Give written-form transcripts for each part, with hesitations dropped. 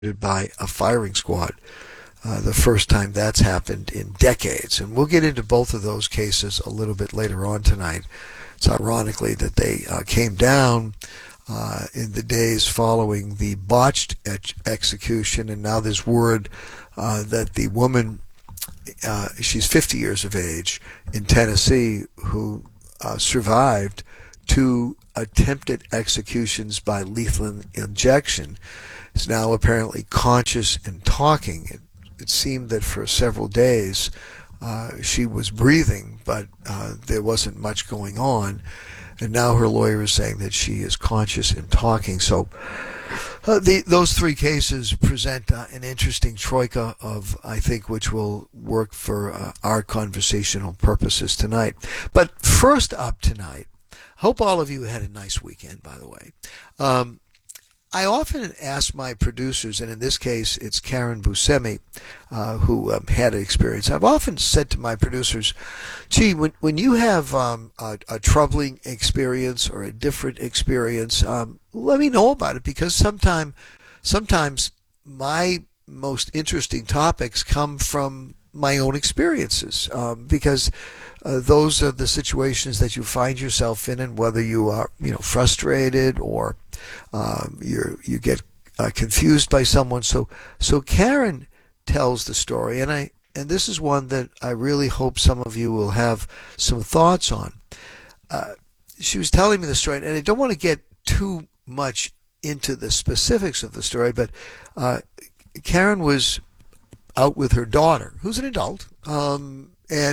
by a firing squad. The first time that's happened in decades. And we'll get into both of those cases a little bit later on tonight. It's ironically that they came down in the days following the botched execution, and now there's word that the woman, she's 50 years of age, in Tennessee, who survived two attempted executions by lethal injection, is now apparently conscious and talking. It seemed that for several days she was breathing, but there wasn't much going on. And now her lawyer is saying that she is conscious and talking. So those three cases present an interesting troika of, I think, which will work for our conversational purposes tonight. But first up tonight, hope all of you had a nice weekend, by the way. I often ask my producers, and in this case it's Karen Buscemi, who had an experience. I've often said to my producers, gee, when you have a troubling experience or a different experience, let me know about it, because sometimes my most interesting topics come from my own experiences, because those are the situations that you find yourself in, and whether you are, frustrated or you get confused by someone. So Karen tells the story, and this is one that I really hope some of you will have some thoughts on. She was telling me the story, and I don't want to get too much into the specifics of the story, but Karen was out with her daughter, who's an adult, and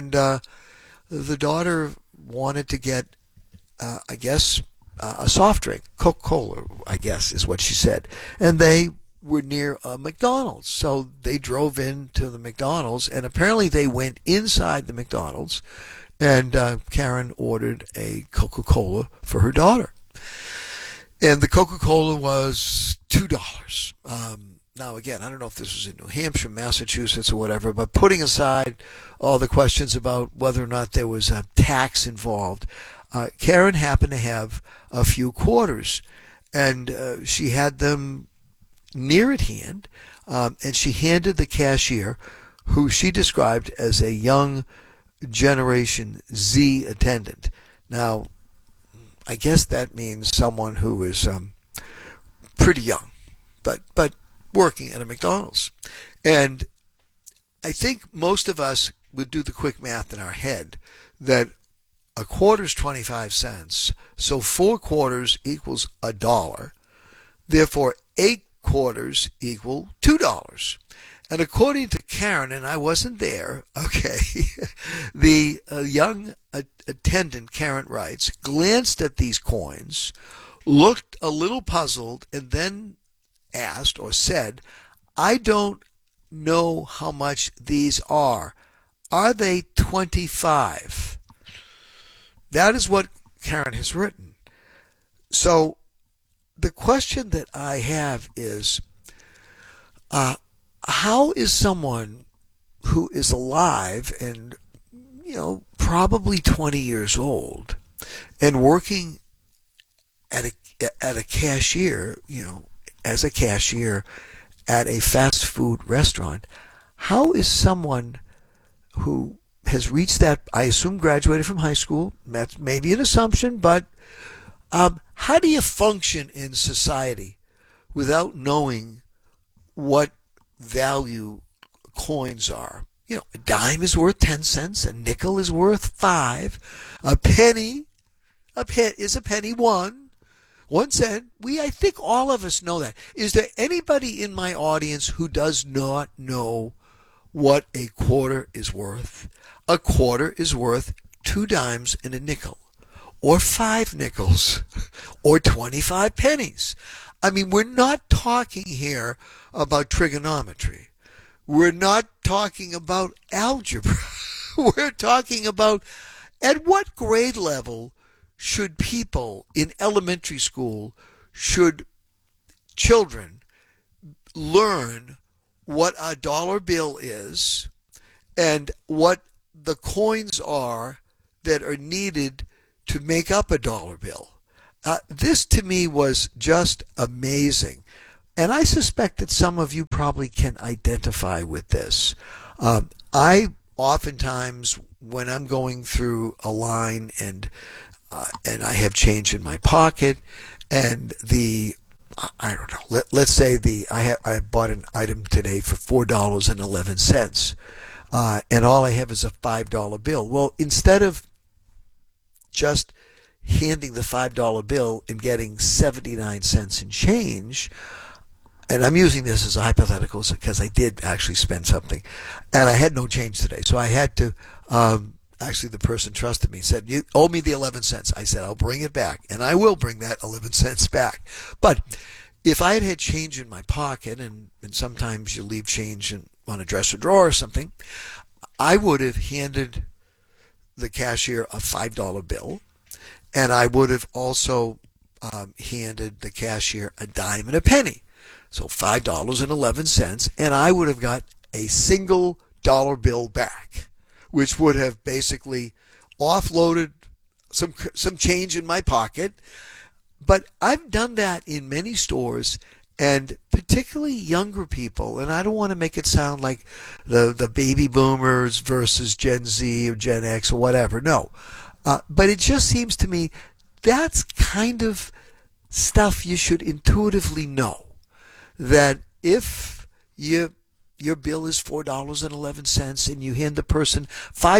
the daughter wanted to get, I guess, a soft drink, Coca-Cola, I guess is what she said. And they were near a McDonald's. So they drove into the McDonald's, and apparently they went inside the McDonald's, and Karen ordered a Coca-Cola for her daughter. And the Coca-Cola was $2. Now, again, I don't know if this was in New Hampshire, Massachusetts, or whatever, but putting aside all the questions about whether or not there was a tax involved, Karen happened to have a few quarters, and she had them near at hand, and she handed the cashier, who she described as a young Generation Z attendant. Now, I guess that means someone who is pretty young, but working at a McDonald's. And I think most of us would do the quick math in our head that a quarter's 25 cents, so 4 quarters equals $1. Therefore, 8 quarters equal $2. And according to Karen, and I wasn't there, okay, the young attendant, Karen writes, glanced at these coins, looked a little puzzled, and then asked or said, I don't know how much these are. Are they 25? That is what Karen has written. So the question that I have is, how is someone who is alive and, probably 20 years old and working at a cashier, as a cashier at a fast food restaurant, how is someone who has reached that, I assume graduated from high school, that's maybe an assumption, but how do you function in society without knowing what value coins are? A dime is worth 10 cents, a nickel is worth 5, a penny is a penny 1 cent. I think all of us know that. Is there anybody in my audience who does not know what a quarter is worth? A quarter is worth 2 dimes and a nickel, or 5 nickels, or 25 pennies. I mean, we're not talking here about trigonometry. We're not talking about algebra. We're talking about, at what grade level should people in elementary school, should children learn what a dollar bill is and what the coins are that are needed to make up a dollar bill? This to me was just amazing. And I suspect that some of you probably can identify with this. I oftentimes, when I'm going through a line and I have change in my pocket, and I don't know, let's say I bought an item today for $4.11, and all I have is a $5 bill. Well, instead of just handing the $5 bill and getting 79 cents in change, and I'm using this as a hypothetical because I did actually spend something, and I had no change today, so I had to. Actually, the person trusted me, said, "You owe me the 11 cents." I said, "I'll bring it back," and I will bring that 11 cents back. But if I had had change in my pocket, and sometimes you leave change on a dresser drawer or something, I would have handed the cashier a $5 bill, and I would have also handed the cashier a dime and a penny. So $5.11, and I would have got a single dollar bill back, which would have basically offloaded some change in my pocket. But I've done that in many stores, and particularly younger people, and I don't want to make it sound like the baby boomers versus Gen Z or Gen X or whatever. No. But it just seems to me that's kind of stuff you should intuitively know, that if your bill is $4.11 and you hand the person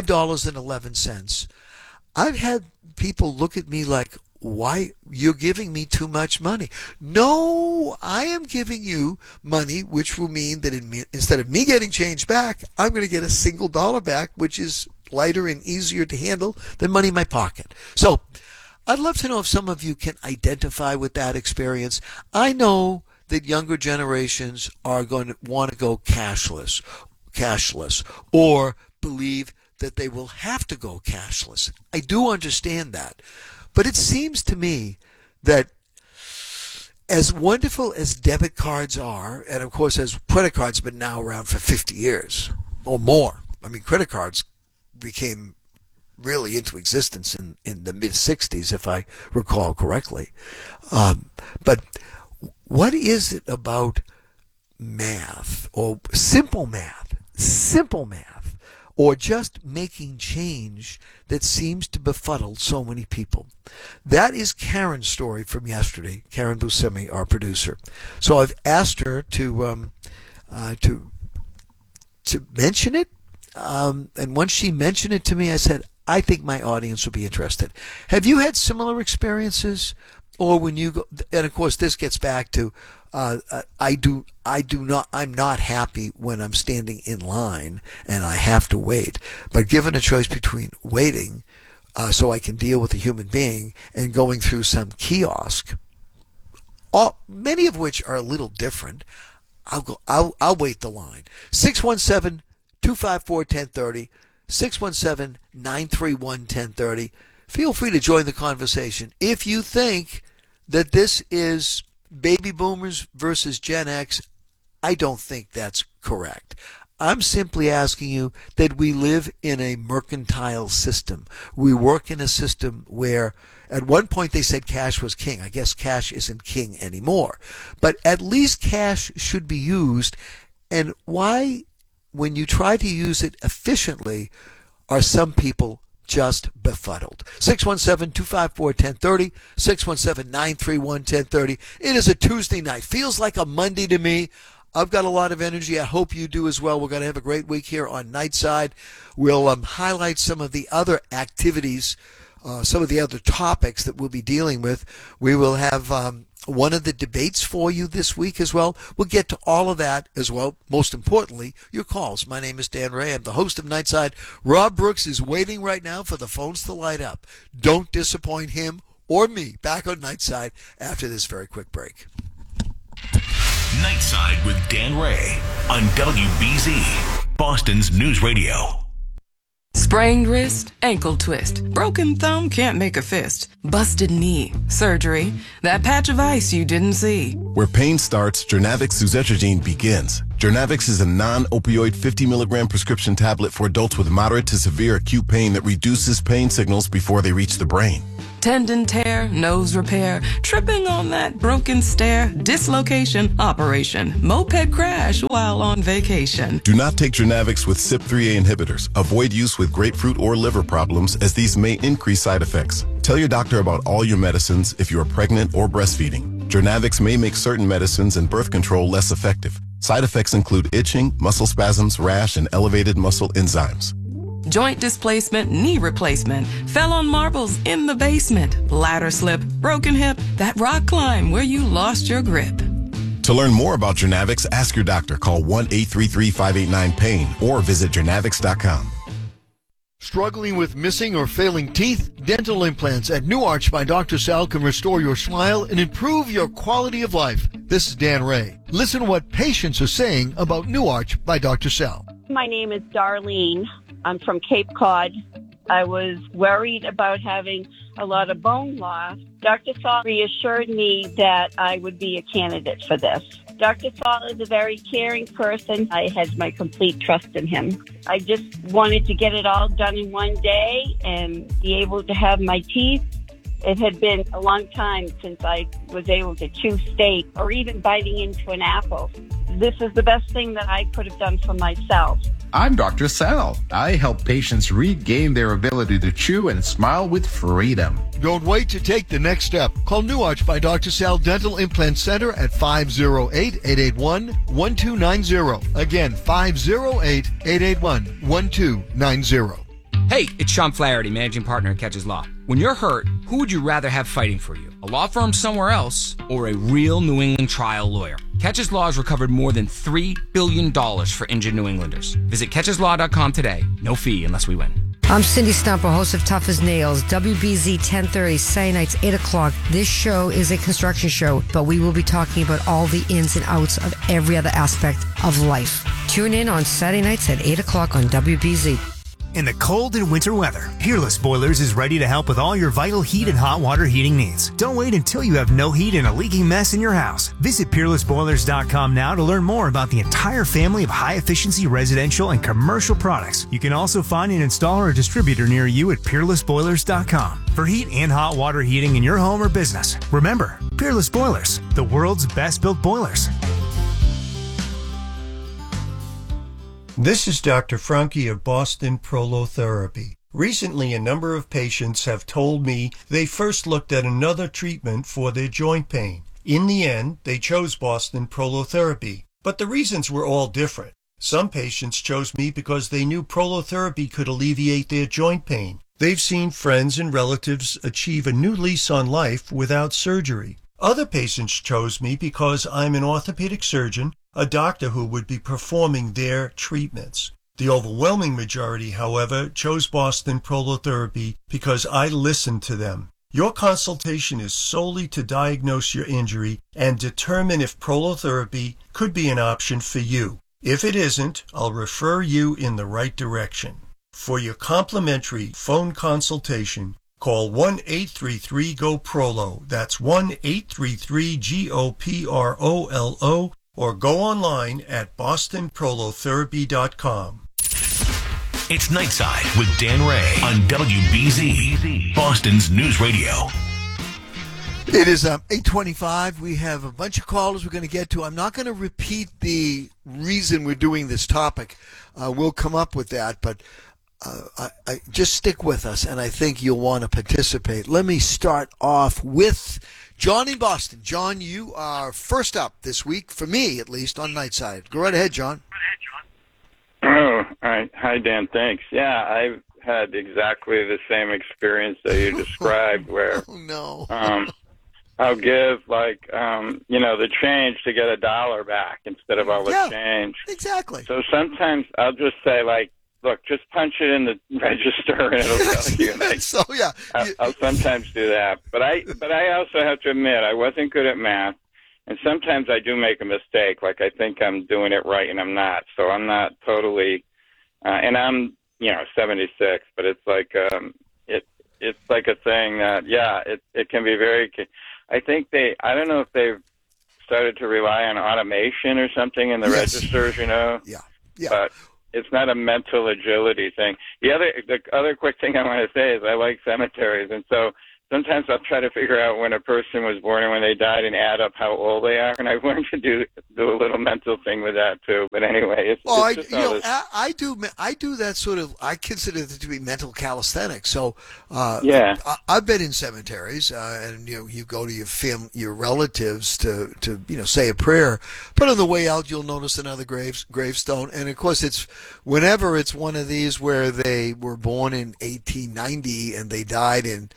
$5.11. I've had people look at me like, why, you're giving me too much money. No, I am giving you money, which will mean that instead of me getting change back, I'm going to get a single dollar back, which is lighter and easier to handle than money in my pocket. So I'd love to know if some of you can identify with that experience. I know that younger generations are going to want to go cashless, or believe that they will have to go cashless. I do understand that. But it seems to me that as wonderful as debit cards are, and of course as credit cards have been now around for 50 years or more. I mean, credit cards became really into existence in the mid-'60s, if I recall correctly. But what is it about math, or simple math, or just making change that seems to befuddle so many people? That is Karen's story from yesterday, Karen Buscemi, our producer. So I've asked her to mention it, and once she mentioned it to me, I said, I think my audience will be interested. Have you had similar experiences? Or when you go, and of course this gets back to, I'm not happy when I'm standing in line and I have to wait. But given a choice between waiting so I can deal with a human being and going through some kiosk, many of which are a little different, I'll wait the line. 617-254-1030, 617-931-1030. Feel free to join the conversation. If you think that this is baby boomers versus Gen X, I don't think that's correct. I'm simply asking you that we live in a mercantile system. We work in a system where at one point they said cash was king. I guess cash isn't king anymore. But at least cash should be used. And why, when you try to use it efficiently, are some people just befuddled? 617-254-1030, 617-931-1030. It is a Tuesday night. Feels like a Monday to me. I've got a lot of energy. I hope you do as well. We're going to have a great week here on Nightside. We'll highlight some of the other activities, some of the other topics that we'll be dealing with. We will have one of the debates for you this week as well. We'll get to all of that as well. Most importantly, your calls. My name is Dan Ray. I'm the host of Nightside. Rob Brooks is waiting right now for the phones to light up. Don't disappoint him or me. Back on Nightside after this very quick break. Nightside with Dan Ray on WBZ, Boston's News Radio. Sprained wrist, ankle twist, broken thumb, can't make a fist, busted knee, surgery, that patch of ice you didn't see. Where pain starts, Jernavix suzetrigine begins. Jernavix is a non-opioid 50 milligram prescription tablet for adults with moderate to severe acute pain that reduces pain signals before they reach the brain. Tendon tear, nose repair, tripping on that broken stair, dislocation, operation, moped crash while on vacation. Do not take Jernavix with CYP3A inhibitors. Avoid use with grapefruit or liver problems, as these may increase side effects. Tell your doctor about all your medicines if you are pregnant or breastfeeding. Jernavix may make certain medicines and birth control less effective. Side effects include itching, muscle spasms, rash, and elevated muscle enzymes. Joint displacement, knee replacement, fell on marbles in the basement, ladder slip, broken hip, that rock climb where you lost your grip. To learn more about Jernavix, ask your doctor. Call 1-833-589-PAIN or visit jernavix.com. Struggling with missing or failing teeth? Dental implants at New Arch by Dr. Sal can restore your smile and improve your quality of life. This is Dan Ray. Listen to what patients are saying about New Arch by Dr. Sal. My name is Darlene. I'm from Cape Cod. I was worried about having a lot of bone loss. Dr. Saul reassured me that I would be a candidate for this. Dr. Saul is a very caring person. I had my complete trust in him. I just wanted to get it all done in one day and be able to have my teeth. It had been a long time since I was able to chew steak or even biting into an apple. This is the best thing that I could have done for myself. I'm Dr. Sal. I help patients regain their ability to chew and smile with freedom. Don't wait to take the next step. Call New Arch by Dr. Sal Dental Implant Center at 508-881-1290. Again, 508-881-1290. Hey, it's Sean Flaherty, managing partner at Catches Law. When you're hurt, who would you rather have fighting for you? A law firm somewhere else or a real New England trial lawyer? Catches Law has recovered more than $3 billion for injured New Englanders. Visit catcheslaw.com today. No fee unless we win. I'm Cindy Stumper, host of Tough as Nails, WBZ 1030, Saturday nights, 8 o'clock. This show is a construction show, but we will be talking about all the ins and outs of every other aspect of life. Tune in on Saturday nights at 8 o'clock on WBZ. In the cold and winter weather, Peerless Boilers is ready to help with all your vital heat and hot water heating needs. Don't wait until you have no heat and a leaking mess in your house. Visit PeerlessBoilers.com now to learn more about the entire family of high-efficiency residential and commercial products. You can also find an installer or distributor near you at PeerlessBoilers.com for heat and hot water heating in your home or business. Remember, Peerless Boilers, the world's best-built boilers. This is Dr. Franke of Boston Prolotherapy. Recently, a number of patients have told me they first looked at another treatment for their joint pain. In the end, they chose Boston Prolotherapy, but the reasons were all different. Some patients chose me because they knew prolotherapy could alleviate their joint pain. They've seen friends and relatives achieve a new lease on life without surgery. Other patients chose me because I'm an orthopedic surgeon, a doctor who would be performing their treatments. The overwhelming majority, however, chose Boston Prolotherapy because I listened to them. Your consultation is solely to diagnose your injury and determine if prolotherapy could be an option for you. If it isn't, I'll refer you in the right direction. For your complimentary phone consultation, call 1-833-GO-PROLO. That's 1-833-GOPROLO. Or go online at bostonprolotherapy.com. It's Nightside with Dan Ray on WBZ, Boston's News Radio. It is 8:25. We have a bunch of callers we're going to get to. I'm not going to repeat the reason we're doing this topic. We'll come up with that, but I just stick with us, and I think you'll want to participate. Let me start off with John in Boston. John, you are first up this week, for me at least, on Nightside. Go right ahead, John. Oh, all right. Hi, Dan. Thanks. Yeah, I've had exactly the same experience that you described where I'll give, the change to get $1 back instead of all the change. Exactly. So sometimes I'll just say, look, just punch it in the register and it'll tell you. So, yeah. I'll sometimes do that. But I also have to admit, I wasn't good at math. And sometimes I do make a mistake. Like, I think I'm doing it right and I'm not. So I'm not totally, and I'm, 76, but it's like, it's like a thing that, it can be very, I think I don't know if they've started to rely on automation or something in the registers, Yeah. But it's not a mental agility thing. The other quick thing I want to say is I like cemeteries, and so sometimes I'll try to figure out when a person was born and when they died and add up how old they are. And I've learned to do a little mental thing with that too. But anyway, I do that sort of. I consider it to be mental calisthenics. So I've been in cemeteries, and you go to your relatives to say a prayer. But on the way out, you'll notice another gravestone, and of course it's whenever it's one of these where they were born in 1890 and they died in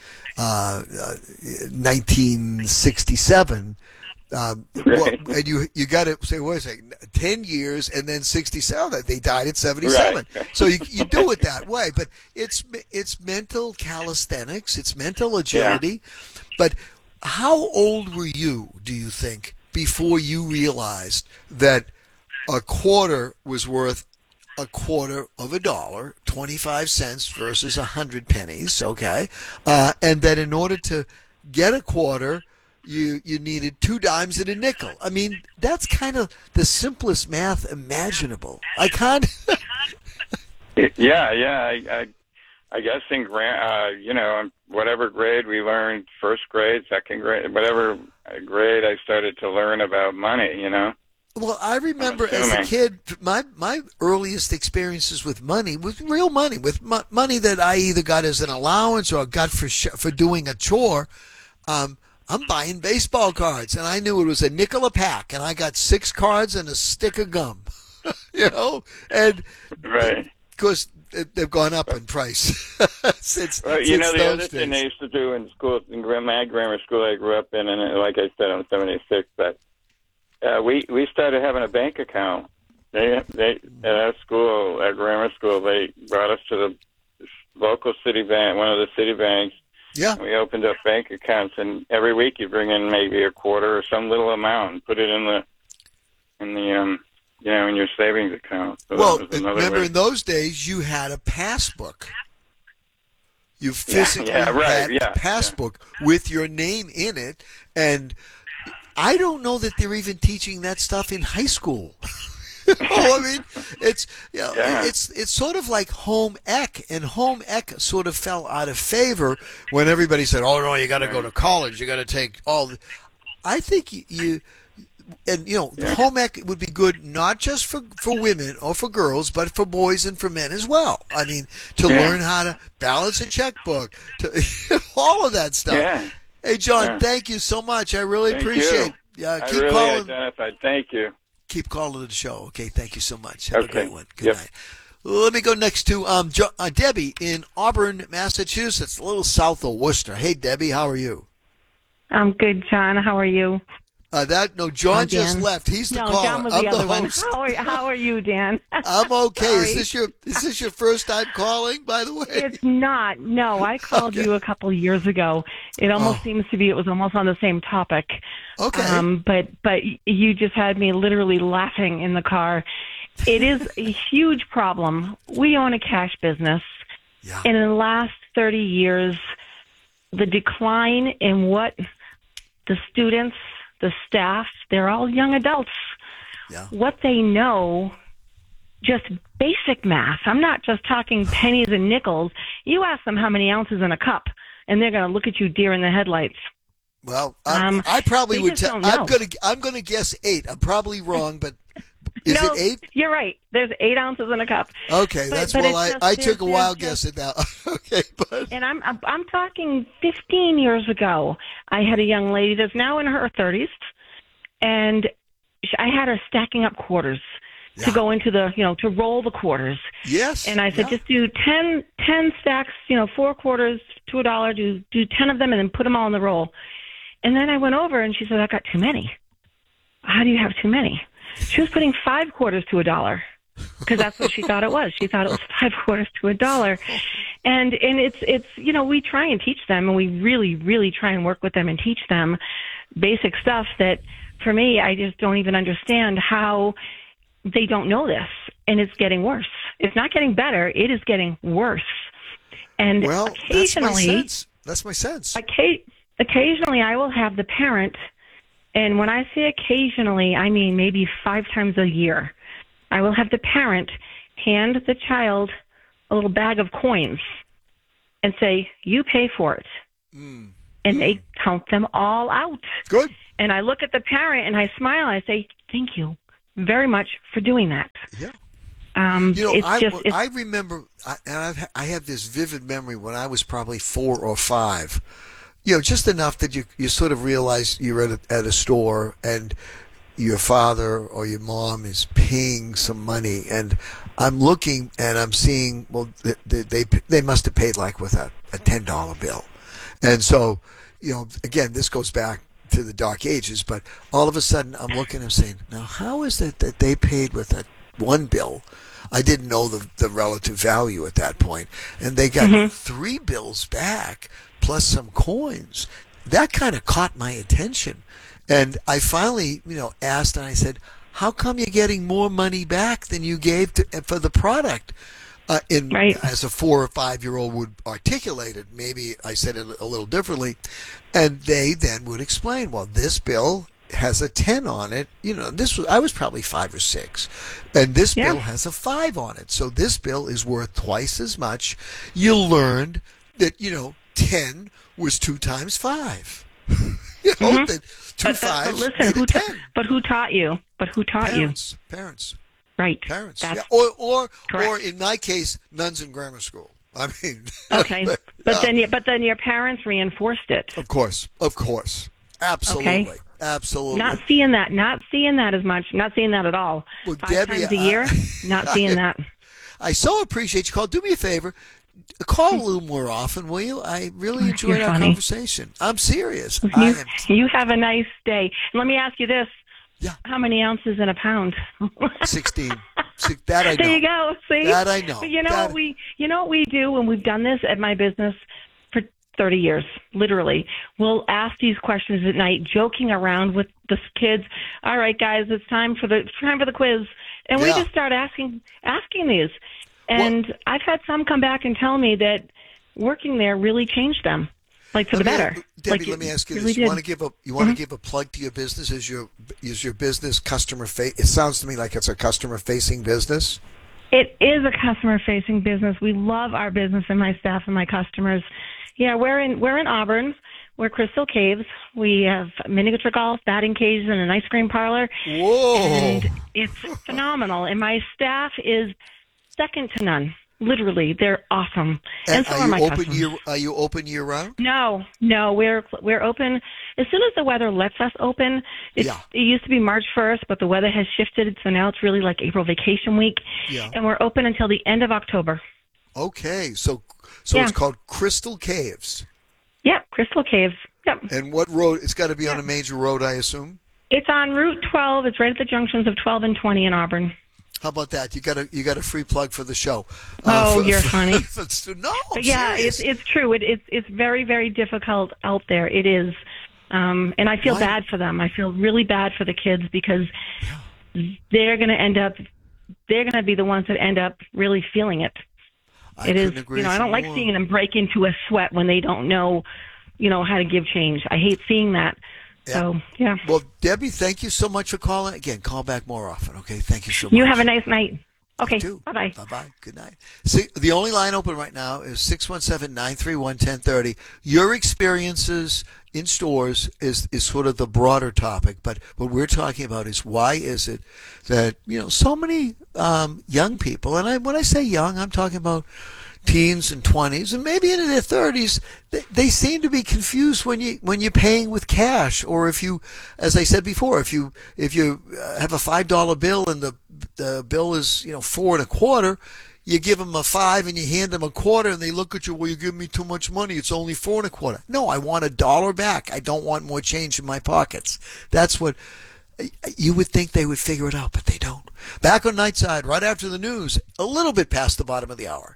1967. And you got to say, wait a second, 10 years and then 67. They died at 77. Right. So you do it that way, but it's mental calisthenics, it's mental agility. Yeah. But how old were you, do you think, before you realized that a quarter was worth a quarter of a dollar, 25 cents versus 100 pennies, okay? And that in order to get a quarter, you needed 2 dimes and a nickel. I mean, that's kind of the simplest math imaginable. I can't... Yeah. I guess in whatever grade we learned, first grade, second grade, whatever grade I started to learn about money, Well, I remember as a kid, my earliest experiences with money was real money, with money that I either got as an allowance or got for doing a chore. I'm buying baseball cards, and I knew it was a nickel a pack, and I got 6 cards and a stick of gum, and right. Of course, they've gone up in price since the other thing they used to do in school, in my grammar school I grew up in, and like I said, I'm 76, but we started having a bank account. They at our school, at grammar school, they brought us to the local city bank, one of the city banks. Yeah. We opened up bank accounts, and every week you bring in maybe a quarter or some little amount and put it in your savings account. So remember in those days you had a passbook. You physically had a passbook with your name in it, and I don't know that they're even teaching that stuff in high school. I mean, it's sort of like home ec, and home ec sort of fell out of favor when everybody said, "Oh no, you got to go to college, you got to take all." I think home ec would be good not just for women or for girls, but for boys and for men as well. I mean, to learn how to balance a checkbook, to all of that stuff. Yeah. Hey, John, thank you so much. I really appreciate it. Keep calling. Identified. Thank you. Keep calling the show. Okay, thank you so much. Have a great one. Good night. Let me go next to Debbie in Auburn, Massachusetts, a little south of Worcester. Hey, Debbie, how are you? I'm good, John. How are you? John just left. He's the caller. John was the other one. How are you, Dan? I'm okay. Is this your first time calling, by the way? It's not. No, I called you a couple of years ago. It almost seems to be it was almost on the same topic. Okay. But you just had me literally laughing in the car. It is a huge problem. We own a cash business. Yeah. And in the last 30 years, the decline in what the students, the staff, they're all young adults. Yeah. What they know, just basic math. I'm not just talking pennies and nickels. You ask them how many ounces in a cup, and they're going to look at you deer in the headlights. Well, I probably would tell. I'm going to guess 8. I'm probably wrong, but is it 8? You're right. There's 8 ounces in a cup. Okay, I took a wild guess at that. Okay, but and I'm talking 15 years ago. I had a young lady that's now in her 30s, and I had her stacking up quarters to go into to roll the quarters. Yes. And I said, just do 10 stacks, 4 quarters to $1. Do 10 of them, and then put them all in the roll. And then I went over, and she said, I got too many. How do you have too many? She was putting 5 quarters to $1 because that's what she thought it was. She thought it was 5 quarters to $1. And it's we try and teach them, and we really, really try and work with them and teach them basic stuff that, for me, I just don't even understand how they don't know this. And it's getting worse. It's not getting better. It is getting worse. And occasionally, that's my sense. Occasionally, I will have the parent, and when I say occasionally, I mean maybe 5 times a year, I will have the parent hand the child a little bag of coins and say, you pay for it. and they count them all out. Good. And I look at the parent and I smile. I say, thank you very much for doing that. Yeah. I remember, and I have this vivid memory when I was probably 4 or 5. Just enough that you sort of realize you're at a store and your father or your mom is paying some money, and I'm looking and I'm seeing, well, they must have paid like with a $10 bill. And so, again, this goes back to the dark ages, but all of a sudden I'm looking and saying, now how is it that they paid with a one bill? I didn't know the relative value at that point, and they got 3 bills back plus some coins. That kind of caught my attention, and I finally asked, and I said, how come you're getting more money back than you gave for the product? As a 4 or 5-year-old would articulate it, maybe I said it a little differently, and they then would explain, well, this bill has a 10 on it. I was probably 5 or 6, and this bill has a 5 on it. So this bill is worth twice as much. You learned that 10 was 2 times 5. That 2 5s listen, who taught you? But who taught you? Parents. Right. Parents. Yeah. Or in my case, nuns in grammar school. I mean. Okay. But then your parents reinforced it. Of course. Absolutely. Okay. Absolutely. Not seeing that as much. Not seeing that at all. Well, 5 Debbie, times a year. Not seeing that. I so appreciate you call. Do me a favor. Call a little more often, will you? I really enjoyed our conversation. I'm serious. You have a nice day. Let me ask you this. Yeah. How many ounces in a pound? 16. That I know. There you go. See? That I know. But what we do, and we've done this at my business for 30 years, literally. We'll ask these questions at night, joking around with the kids. All right, guys, it's time for the quiz. And we just start asking these. And I've had some come back and tell me that working there really changed them, for the better. Debbie, let me ask you this: you want to give a plug to your business? Is your business customer face? It sounds to me like it's a customer facing business. It is a customer facing business. We love our business and my staff and my customers. Yeah, we're in Auburn. We're Crystal Caves. We have miniature golf, batting cages, and an ice cream parlor. Whoa! And it's phenomenal. And my staff is second to none. Literally, they're awesome. And so are my customers. Are you open year round? No, we're open as soon as the weather lets us open. It used to be March 1st, but the weather has shifted, so now it's really like April vacation week. Yeah. And we're open until the end of October. Okay, so it's called Crystal Caves. Yep, Crystal Caves. Yep. And what road? It's got to be on a major road, I assume. It's on Route 12. It's right at the junctions of 12 and 20 in Auburn. How about that? You got a free plug for the show. You're funny. No, yeah, it's true. It's very, very difficult out there. It is, and I feel bad for them. I feel really bad for the kids because they're going to be the ones that end up really feeling it. I don't like seeing them break into a sweat when they don't know, how to give change. I hate seeing that. Yeah. So, yeah. Well, Debbie, thank you so much for calling. Again, call back more often, okay? Thank you so much. You have a nice night. Okay, bye-bye. Bye-bye. Good night. See, the only line open right now is 617-931-1030. Your experiences in stores is sort of the broader topic, but what we're talking about is why is it that, so many young people, and when I say young, I'm talking about teens and 20s and maybe into their 30s, they seem to be confused when you're paying with cash, or if you, as I said before, if you have a $5 bill and the bill is 4 1/4, you give them a 5 and you hand them a quarter and they look at you, well, you give me too much money, it's only 4 1/4. No, I want $1 back. I don't want more change in my pockets. That's what you would think they would figure it out, but they don't. Back on Nightside right after the news, a little bit past the bottom of the hour.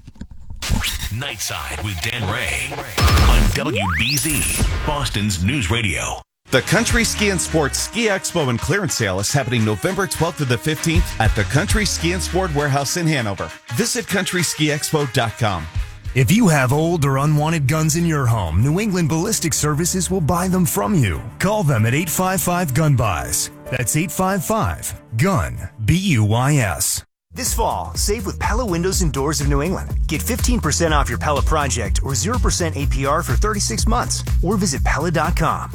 Nightside with Dan Ray on WBZ, Boston's News Radio. The Country Ski and Sports Ski Expo and Clearance Sale is happening November 12th to the 15th at the Country Ski and Sport Warehouse in Hanover. Visit countryskiexpo.com. If you have old or unwanted guns in your home, New England Ballistic Services will buy them from you. Call them at 855-GUN-BUYS. That's 855-GUN-BUYS. This fall, save with Pella Windows and Doors of New England. Get 15% off your Pella project or 0% APR for 36 months. Or visit Pella.com.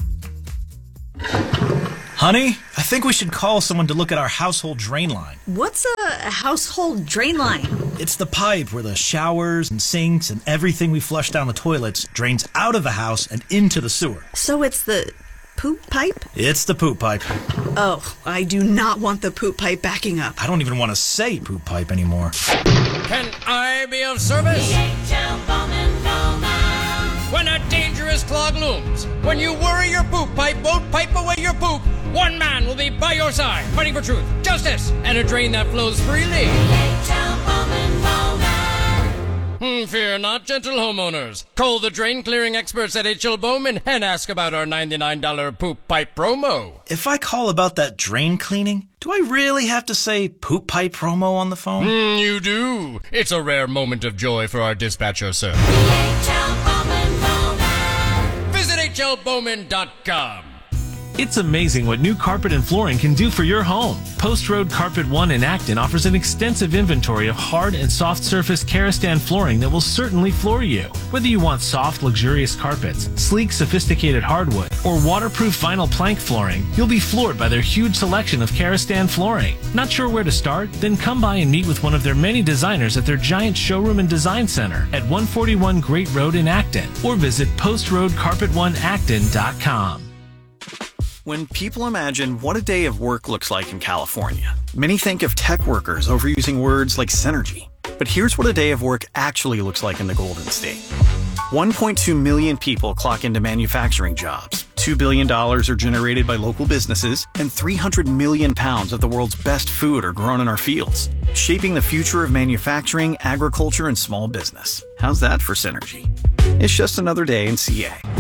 Honey, I think we should call someone to look at our household drain line. What's a household drain line? It's the pipe where the showers and sinks and everything we flush down the toilets drains out of the house and into the sewer. So it's the poop pipe? It's the poop pipe. Oh, I do not want the poop pipe backing up. I don't even want to say poop pipe anymore. Can I be of service? When a dangerous clog looms, when you worry your poop pipe won't pipe away your poop, one man will be by your side, fighting for truth, justice, and a drain that flows freely. Fear not, gentle homeowners. Call the drain clearing experts at H.L. Bowman and ask about our $99 poop pipe promo. If I call about that drain cleaning, do I really have to say poop pipe promo on the phone? You do. It's a rare moment of joy for our dispatcher, sir. Visit hlbowman.com. It's amazing what new carpet and flooring can do for your home. Post Road Carpet One in Acton offers an extensive inventory of hard and soft surface Karastan flooring that will certainly floor you. Whether you want soft, luxurious carpets, sleek, sophisticated hardwood, or waterproof vinyl plank flooring, you'll be floored by their huge selection of Karastan flooring. Not sure where to start? Then come by and meet with one of their many designers at their giant showroom and design center at 141 Great Road in Acton, or visit postroadcarpet1acton.com. When people imagine what a day of work looks like in California, many think of tech workers overusing words like synergy. But here's what a day of work actually looks like in the Golden State. 1.2 million people clock into manufacturing jobs. $2 billion are generated by local businesses, and 300 million pounds of the world's best food are grown in our fields, shaping the future of manufacturing, agriculture, and small business. How's that for synergy? It's just another day in CA.